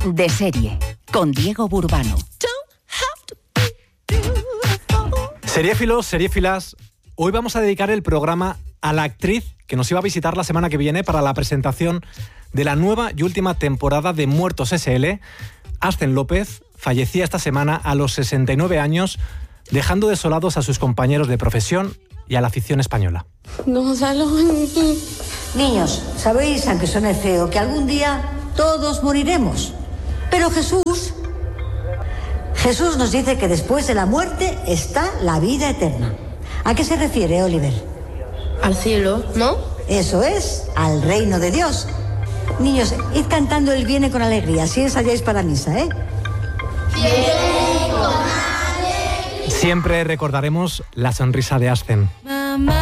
De serie, con Diego Burbano. Seriéfilos, seriéfilas, hoy vamos a dedicar el programa a la actriz que nos iba a visitar la semana que viene para la presentación de la nueva y última temporada de Muertos S.L. Ascen López fallecía esta semana a los 69 años, dejando desolados a sus compañeros de profesión y a la afición española. Gonzalo. Niños, sabéis, aunque suene feo, que algún día todos moriremos. Pero Jesús nos dice que después de la muerte está la vida eterna. ¿A qué se refiere, Oliver? Al cielo, ¿no? Eso es, al reino de Dios. Niños, id cantando el Viene con alegría, si ensayáis para misa, ¿eh? Siempre recordaremos la sonrisa de Ascen.